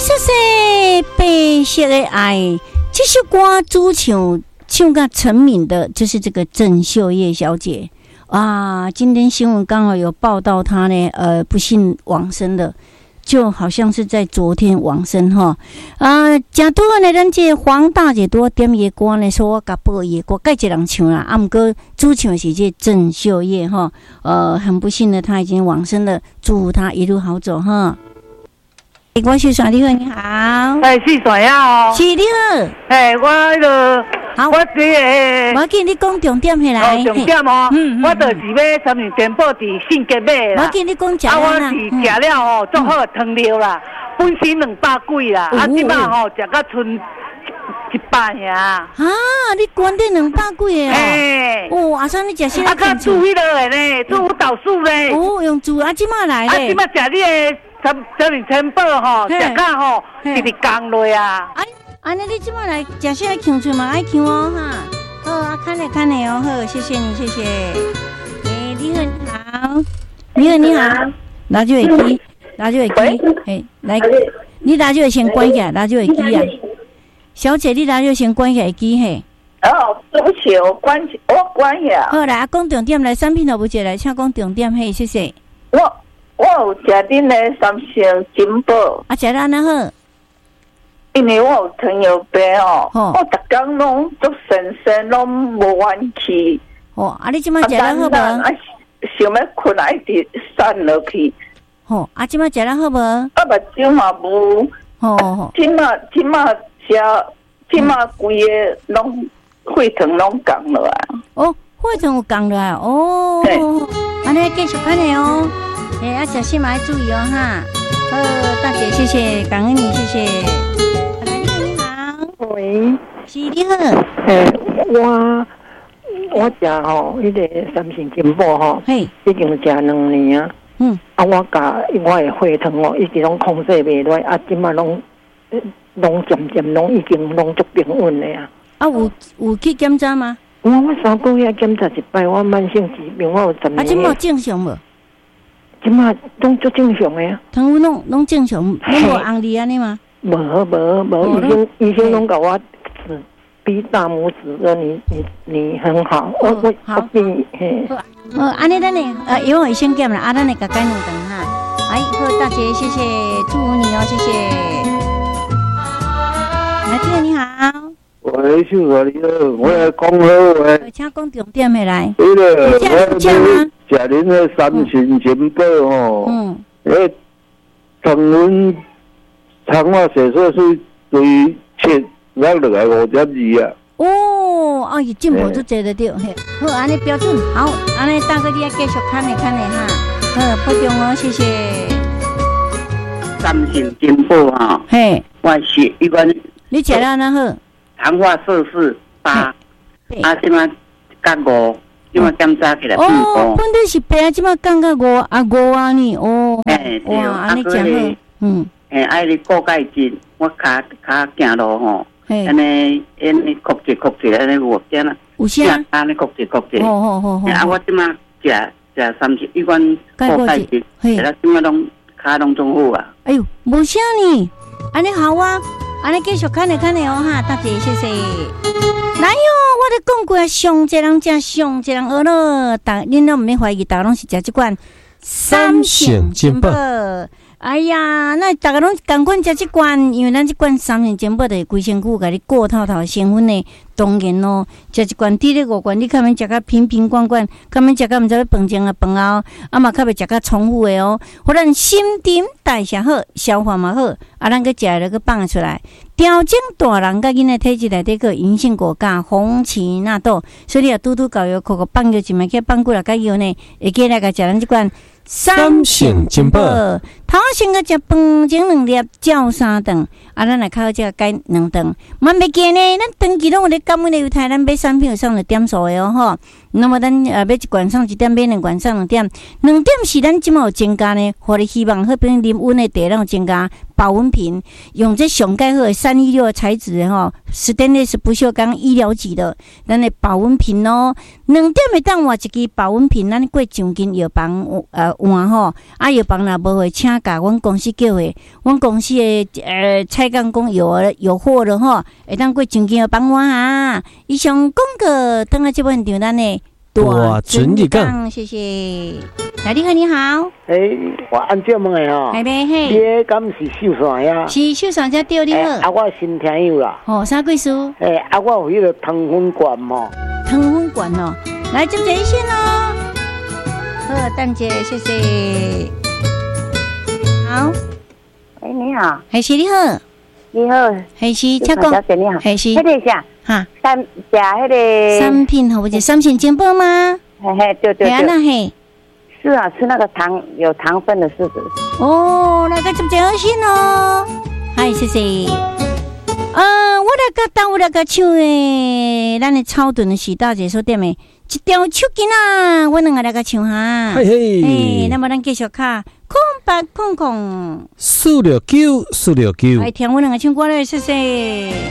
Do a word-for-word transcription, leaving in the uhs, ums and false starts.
说说白色的爱，这首歌主唱唱个成名的，就是这个郑秀叶小姐啊。今天新闻刚好有报道她呢，呃，不幸往生的。就好像是在昨天往生哈啊，真多呢，咱这黄大姐多点伊歌呢，说我甲播伊歌，介一人唱啦，啊，毋过主唱是这郑秀叶哈，呃，很不幸的，她已经往生了，祝福她一路好走哈。我是耍你好，你好， 哎，是耍呀哦， 是你好， 哎，我迄个。 好， 我这个， 我见你讲重点起来。 哦，重点哦， 嗯嗯， 我就是要三年前报伫信吉买啦。 我见你讲食啊，我是食了吼，做好汤料啦，本身两百几啦，啊，即摆吼食到剩一百呀。 啊，你关得两百几个哦？ 哎， 哦，阿三你食啥？ 啊，较煮迄个的呢，煮腐豆豉咧。 哦，用煮啊，即摆来咧。 啊，即摆食你的三三年前报吼，食到吼直直降落啊。 安尼你即摆来食啥香出嘛？爱香哦哈。好啊，看嘞看嘞哦，好，谢谢你，谢谢。诶，你好，你好，你好，你好，拿住耳机，拿住耳机，诶，来，你拿住先关起来，拿住耳机啊。小姐，你拿住先关起耳机嘿。 哦，对不起，我关起，我关起来。 好，来啊，讲重点来，产品头不接来，请讲重点嘿，谢谢。 我我有食恁的三星金宝， 啊，食得安好。 因为我有糖尿病哦， 哦我逐工拢做神神拢无元气。 哦，啊，你即摆食得好无？ 啊，想要困啊，一直散落去。 哦，啊，即摆食得好无？啊， 目睭嘛无。 哦哦。 即马即马食，即马规个拢血糖拢降落来。 哦，血糖有降落来哦。安尼继续看嘞哦。诶，啊，小心嘛要注意哦哈。好，大姐，谢谢，感恩你，谢谢。 喂， 是你好。 诶、欸，我我食吼，迄、那个三星金宝吼， 嘿， 已经食两年啊。嗯，啊，我甲我的血糖哦，一直拢控制袂落，啊，即马拢拢渐渐拢已经拢足平稳了啊。 啊，有有去检查吗？ 我我三个月检查一摆，我慢性疾病，我有十年。 啊，即马正常无？ 即马拢足正常的啊。 糖分拢拢正常，拢无红字安尼吗？ 无无无，医生医生拢甲我指比大拇指说你你你很好，我我我比嘿。 哦，安尼咱呢，呃，因为我先减了，啊，咱来甲改两顿哈。哎，好，大姐，谢谢，祝福你哦，谢谢。来，听你好。 喂，秀华你好，我来讲好诶。 请讲重点的来。 对了，我要食恁个三星金宝吼，嗯，诶，糖分。糖化血色素对七拉落来五点二啊！ 哦，哦，伊进步都做得到，嘿，好，安尼标准，好，安尼大哥你要继续看咧看咧哈，好，保重哦，谢谢。 三星金宝哈，嘿，我是一般。 你食了哪好？ 糖化色素八，啊，即马甲五，即马检查起来变五。 哦，本来是八，即马降到五啊五啊呢，哦，哇，安尼真好，嗯。 诶，爱你过钙质，我骹骹行路吼，安尼安尼曲折曲折安尼有点啊， 有啥？ 安尼曲折曲折。 好好好好。 啊，我即马食食三七，一罐过钙质，嘿，啦，即马拢骹拢总好啊。 哎呦，无啥呢，安尼好啊，安尼继续看咧看咧哦哈，大姐谢谢。来哟，我咧讲过，上一人食，上一人学咯，大恁拢毋免怀疑，大家拢是食即款三星金宝。哎呀，那大家拢赶快食这罐，因为咱这罐三星金宝的规身躯，甲你过透透成分的，当然咯，食一罐滴咧五罐，你较免食甲瓶瓶罐罐，较免食甲毋知要饭前啊饭后，啊嘛较袂食甲重复的哦。互咱新陈代谢好，消化嘛好，啊咱个食了个放出来，调整大人甲囡仔体质内底个银杏果苷、红荠纳豆，所以你啊拄拄搞药，口口放药一摆，去放几落个药呢，会记来甲食咱这罐。三星金宝，头先个食饭前两粒，照三顿，啊，咱来靠这个改两顿，蛮袂记呢。咱长期拢有咧感恩的犹太，咱买产品有上了点数的哦吼。那么咱呃买一罐上一点，买两罐上两点，两点是咱即马有增加呢，互你希望好，比如啉温的茶咱有增加。 保温瓶，用这上盖好的三一六的材质吼 ，stainless 不锈钢医疗级的，咱的保温瓶哦，两点会当换一支保温瓶，咱过上间药房呃换吼，啊药房若无会，请甲阮公司叫的，阮公司的呃蔡干工有有货了吼，会当过上间药房换啊。以上广告，等下这本场咱的。 大准日讲， 谢谢。来，你好，你好。 诶，我按照问的吼， 系咩嘿？ 你敢是秀山呀？ 是秀山才对，你好。 啊，我新听友啦。 哦，啥贵数？ 诶，啊，我有迄个糖粉罐嘛。 糖粉罐哦，来接这一线哦。好，蛋姐，谢谢。好。 诶，你好。 还是你好。 你好。 还是恰哥。 小姐你好。 还是。 迄个啥？ 哈， 三加迄个三品好不？就三品煎包吗？ 嘿嘿，对对对。那嘿， 是啊，吃那个糖有糖分的柿子。 哦，那个就比较新哦。嗨，谢谢。呃，我来个当我来个唱诶，咱的草屯的徐大姐说点诶，一条手巾啊，我两个来个唱哈。 嘿嘿。 诶，那么咱继续卡空白空空。 四六九四六九。 来听我两个唱歌嘞，谢谢。